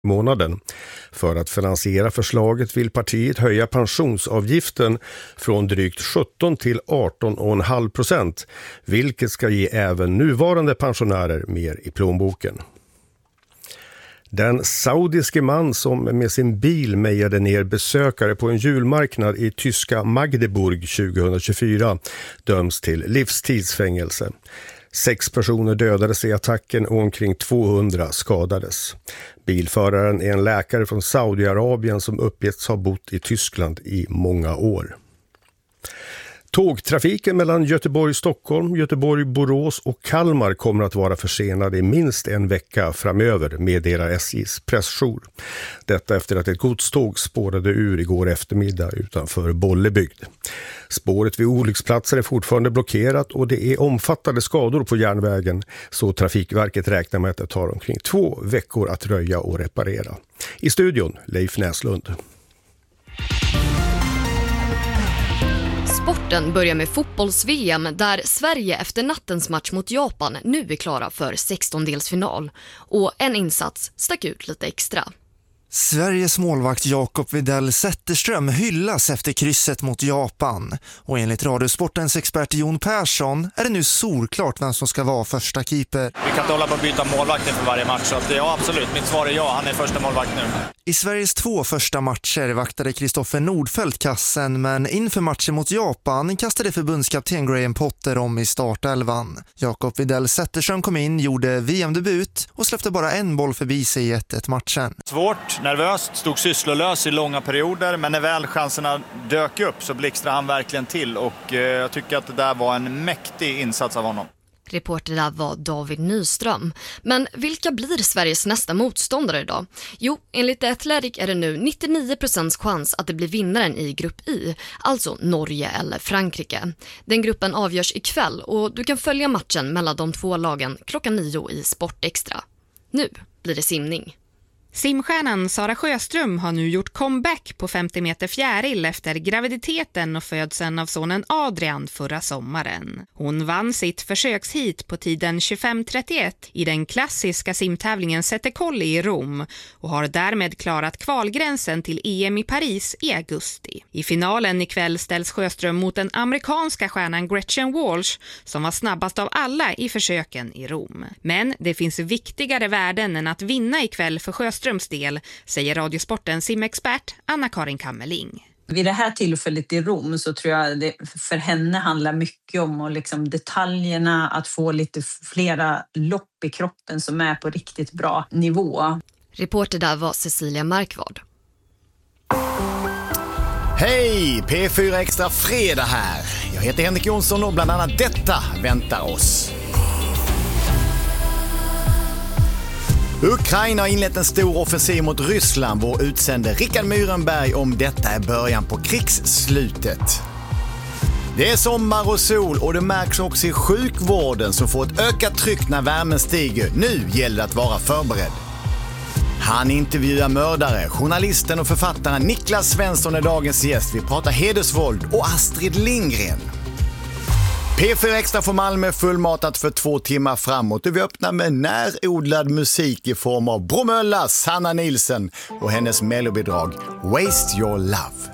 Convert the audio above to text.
månaden. För att finansiera förslaget vill partiet höja pensionsavgiften från drygt 17 till 18,5%, vilket ska ge även nuvarande pensionärer mer i plånboken. Den saudiske man som med sin bil mejade ner besökare på en julmarknad i tyska Magdeburg 2024 döms till livstidsfängelse. 6 personer dödades i attacken och omkring 200 skadades. Bilföraren är en läkare från Saudiarabien som uppgetts ha bott i Tyskland i många år. Tågtrafiken mellan Göteborg-Stockholm, Göteborg-Borås och Kalmar kommer att vara försenad i minst en vecka framöver, meddelar SJs pressjour. Detta efter att ett godståg spårade ur igår eftermiddag utanför Bollebygd. Spåret vid olycksplatser är fortfarande blockerat och det är omfattande skador på järnvägen, så Trafikverket räknar med att det tar omkring 2 veckor att röja och reparera. I studion Leif Näslund. Sporten börjar med fotbolls-VM där Sverige efter nattens match mot Japan nu är klara för 16-delsfinal. Och en insats stack ut lite extra. Sveriges målvakt Jakob Widell Zetterström hyllas efter krysset mot Japan. Och enligt Radiosportens expert Jon Persson är det nu solklart vem som ska vara första keeper. Vi kan inte hålla på att byta målvakt inför varje match, så att ja, absolut. Mitt svar är ja, han är första målvakt nu. I Sveriges 2 första matcher vaktade Kristoffer Nordfeldt kassen, men inför matchen mot Japan kastade förbundskapten Graham Potter om i startelvan. Jakob Widell Zetterström kom in, gjorde VM-debut och släppte bara en boll förbi sig i 1-1 matchen. Svårt, nervöst, stod sysslolös i långa perioder, men när väl chanserna dök upp så blixtrade han verkligen till och jag tycker att det där var en mäktig insats av honom. Reporter där var David Nyström. Men vilka blir Sveriges nästa motståndare idag? Jo, enligt Athletic är det nu 99% chans att det blir vinnaren i grupp I, alltså Norge eller Frankrike. Den gruppen avgörs ikväll och du kan följa matchen mellan de 2 lagen klockan 9 i Sportextra. Nu blir det simning. Simstjärnan Sara Sjöström har nu gjort comeback på 50 meter fjäril efter graviditeten och födseln av sonen Adrian förra sommaren. Hon vann sitt försökshit på tiden 25:31 i den klassiska simtävlingen Settecolli i Rom och har därmed klarat kvalgränsen till EM i Paris i augusti. I finalen ikväll ställs Sjöström mot den amerikanska stjärnan Gretchen Walsh som var snabbast av alla i försöken i Rom. Men det finns viktigare värden än att vinna ikväll för Sjöströms del, säger Radiosportens simexpert Anna-Karin Kammerling. Vid det här tillfället i Rom så tror jag det för henne handlar mycket om och liksom detaljerna, att få lite flera lopp i kroppen som är på riktigt bra nivå. Reporter där var Cecilia Markvard. Hej, P4 Extra fredag här. Jag heter Henrik Jonsson och bland annat detta väntar oss. Ukraina har inlett en stor offensiv mot Ryssland. Vår utsände Rickard Myrenberg om detta är början på krigsslutet. Det är sommar och sol och det märks också i sjukvården som får ett ökat tryck när värmen stiger. Nu gäller det att vara förberedd. Han intervjuar mördare, journalisten och författaren Niklas Svensson är dagens gäst. Vi pratar hedersvåld och Astrid Lindgren. P4 Extra för Malmö fullmatat för 2 timmar framåt och vi öppnar med närodlad musik i form av Bromölla, Sanna Nilsson och hennes mellobidrag Waste Your Love.